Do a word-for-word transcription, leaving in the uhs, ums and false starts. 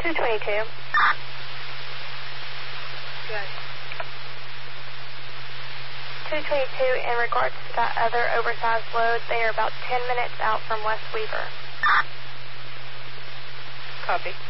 two twenty-two. Good. two twenty-two, in regards to that other oversized load, they are about ten minutes out from West Weaver. Copy.